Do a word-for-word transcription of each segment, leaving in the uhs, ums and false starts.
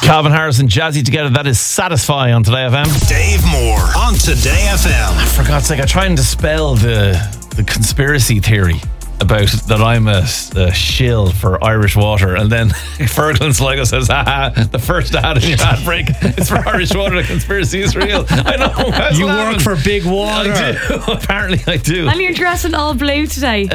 Calvin Harris and Jazzy together. That is Satisfy on Today F M. Dave Moore on Today F M. For God's sake, I try and dispel the the conspiracy theory about that I'm a, a shill for Irish water, and then Fergal Sligo says, "Ah, the first ad in your ad break is for Irish water. The conspiracy is real." I know. I You laughing. work for Big Water. I do. Apparently, I do. And you're dressed in all blue today.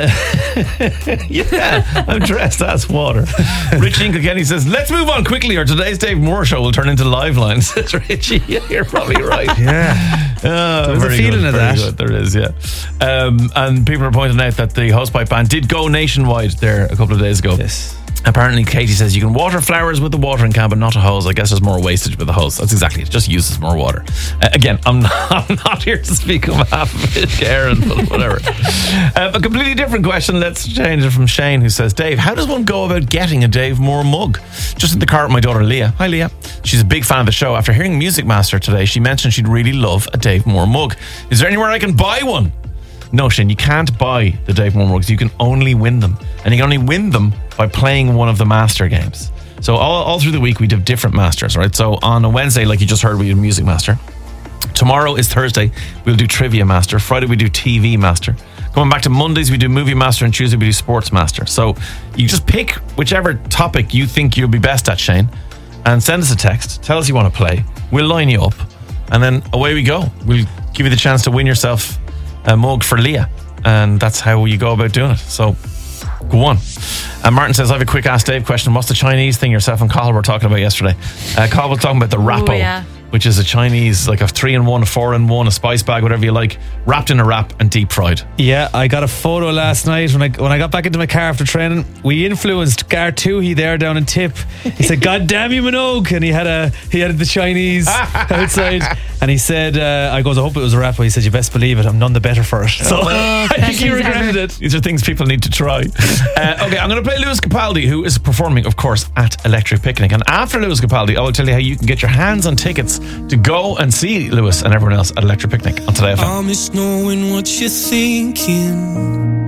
Yeah, I'm dressed as water. Richie in Kilkenny says, "Let's move on quickly, or today's Dave Moore show will turn into live line." Says Richie. Yeah, you're probably right. Yeah. Oh, There's a very feeling good, of very that. good. There is, yeah. Um, and people are pointing out that the Hosepipe ban did go nationwide there a couple of days ago. Yes. Apparently, Katie says you can water flowers with the watering can, but not a hose. I guess there's more wastage with the hose. That's exactly it. It just uses more water. Uh, again, I'm not, I'm not here to speak on behalf of Karen, but whatever. Uh, a completely different question. Let's change it from Shane, who says, Dave, how does one go about getting a Dave Moore mug? Just in the car with my daughter Leah. Hi, Leah. She's a big fan of the show. After hearing Music Master today, she mentioned she'd really love a Dave Moore mug. Is there anywhere I can buy one? No, Shane, you can't buy the Dave Moore mugs. You can only win them. And you can only win them by playing one of the Master games. So all, all through the week, we do different Masters, right? So on a Wednesday, like you just heard, we do Music Master. Tomorrow is Thursday. We'll do Trivia Master. Friday, we do T V Master. Coming back to Mondays, we do Movie Master. And Tuesday, we do Sports Master. So you just pick whichever topic you think you'll be best at, Shane, and send us a text. Tell us you want to play. We'll line you up. And then away we go. We'll give you the chance to win yourself a mug for Leah, and that's how you go about doing it. So go on. And Martin says, I have a quick Ask Dave question. What's the Chinese thing yourself and Carl were talking about yesterday? Uh, Carl was talking about the Rappo, Ooh, yeah. which is a Chinese, like a three in one, a four in one, a spice bag, whatever you like, wrapped in a wrap and deep fried. Yeah, I got a photo last night when I when I got back into my car after training. We influenced Gartuhi there down in Tip. He said, "God damn you, Minogue," and he had a he had the Chinese outside, and he said, uh, "I goes, I hope it was a Rappo." He said, "You best believe it. I'm none the better for it." So I think he regretted it. These are things people need to try. uh, okay, I'm going to play Lewis Capaldi, who is performing, of course, at Electric Picnic. And after Lewis Capaldi, I will tell you how you can get your hands on tickets to go and see Lewis and everyone else at Electric Picnic on Today F M. I miss knowing what you're thinking.